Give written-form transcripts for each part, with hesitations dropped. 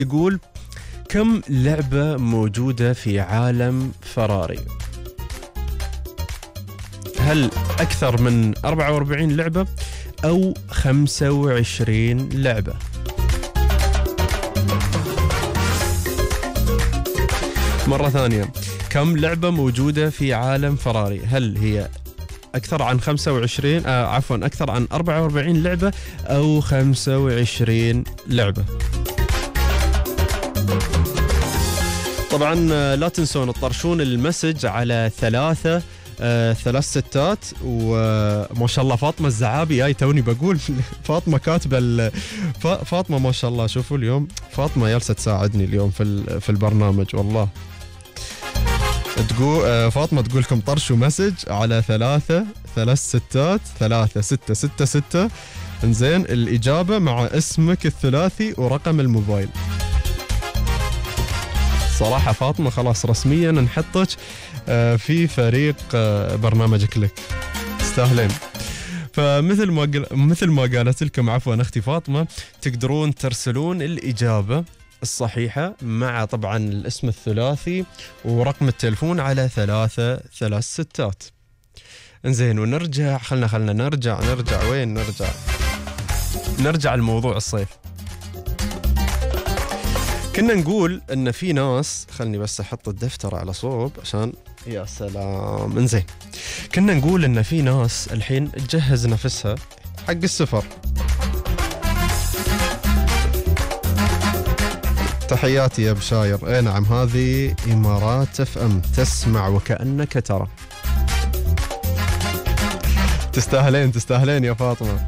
يقول كم لعبة موجودة في عالم فراري؟ هل أكثر من 44 لعبة أو 25 لعبة؟ مرة ثانية، كم لعبة موجودة في عالم فراري؟ هل هي أكثر عن 25 أكثر عن 44 لعبة أو 25 لعبة؟ طبعا لا تنسون تطرشون المسج على ثلاث ستات. وما شاء الله فاطمة الزعابي جاي توني بقول فاطمة كاتبة فاطمة ما شاء الله. شوفوا اليوم فاطمة جالسة تساعدني اليوم في البرنامج والله. تقول فاطمة تقول لكم طرشوا مسج على ثلاث ستات 3666. انزين الإجابة مع اسمك الثلاثي ورقم الموبايل. صراحة فاطمة خلاص رسميا نحطك في فريق برنامج كليك، تستاهلين. فمثل ما قالت لكم عفوا اختي فاطمة، تقدرون ترسلون الإجابة الصحيحة مع طبعا الاسم الثلاثي ورقم التلفون على 336. انزين ونرجع خلنا نرجع وين نرجع لموضوع الصيف. كنا نقول ان في ناس، خلني بس احط الدفتر على صوب عشان يا سلام. انزين كنا نقول ان في ناس الحين تجهز نفسها حق السفر. تحياتي يا بشاير. اي نعم، هذه إمارات اف ام، تسمع وكأنك ترى. تستاهلين يا فاطمة.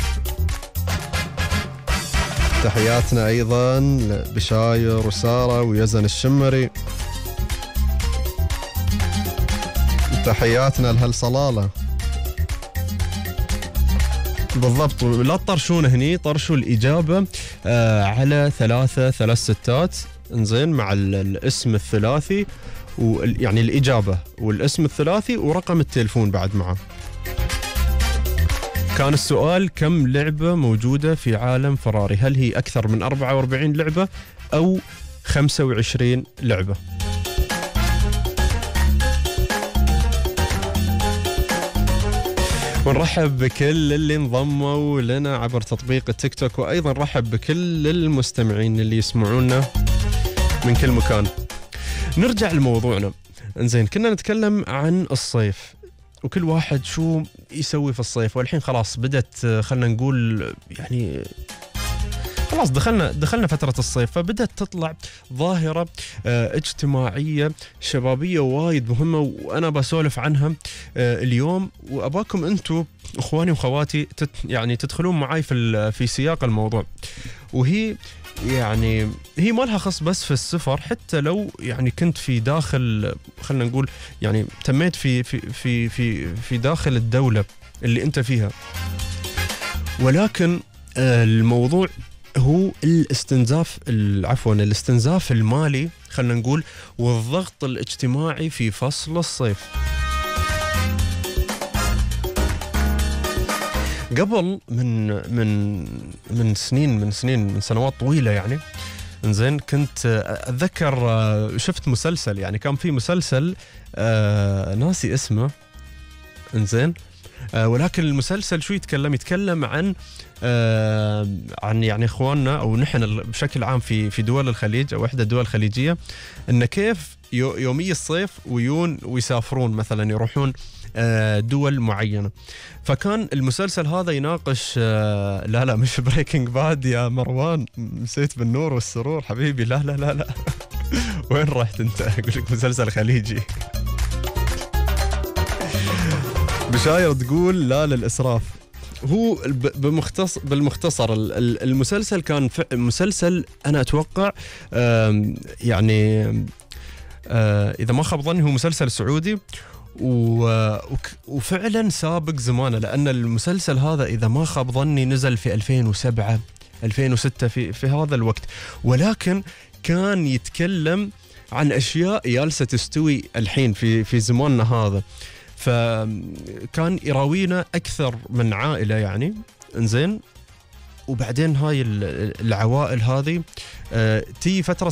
تحياتنا أيضا لبشاير وسارة ويزن الشمري. تحياتنا لهالصلالة. بالضبط، لا تطرشون هني، طرشوا الإجابة على 336. انزين مع الاسم الثلاثي يعني الإجابة والاسم الثلاثي ورقم التلفون بعد معه. كان السؤال كم لعبة موجودة في عالم فراري؟ هل هي أكثر من 44 لعبة أو 25 لعبة؟ ونرحب بكل اللي انضموا لنا عبر تطبيق التيك توك، وأيضا نرحب بكل المستمعين اللي يسمعونا من كل مكان. نرجع لموضوعنا. انزين كنا نتكلم عن الصيف وكل واحد شو يسوي في الصيف، والحين خلاص بدت خلنا نقول يعني خلاص دخلنا فترة الصيف، فبدت تطلع ظاهرة اجتماعية شبابية وايد مهمة، وأنا بسولف عنها اليوم، وأباكم أنتم إخواني وخواتي يعني تدخلون معاي في سياق الموضوع. وهي يعني هي ما لها خص بس في السفر، حتى لو يعني كنت في داخل خلنا نقول يعني تميت في داخل الدولة اللي أنت فيها، ولكن الموضوع هو الاستنزاف المالي خلنا نقول، والضغط الاجتماعي في فصل الصيف. قبل من سنوات طويلة يعني، انزين كنت اتذكر شفت مسلسل، يعني كان في مسلسل ناسي اسمه، انزين ولكن المسلسل شو يتكلم عن يعني اخواننا او نحن بشكل عام في دول الخليج او احدى الدول الخليجيه، ان كيف يومي الصيف ويسافرون مثلا يروحون دول معينه. فكان المسلسل هذا يناقش لا مش بريكنج باد يا مروان، نسيت بالنور والسرور حبيبي، لا وين رحت انت؟ اقول لك مسلسل خليجي. بشاير تقول لا للإسراف. هو بالمختصر المسلسل كان مسلسل أنا أتوقع يعني إذا ما خاب ظني هو مسلسل سعودي، وفعلا سابق زمانه، لأن المسلسل هذا إذا ما خاب ظني نزل في 2007 2006 في هذا الوقت، ولكن كان يتكلم عن أشياء جالسة تستوي الحين في زماننا هذا. فكان يراوينا أكثر من عائلة يعني، إنزين وبعدين هاي العوائل هذه تيجي فترة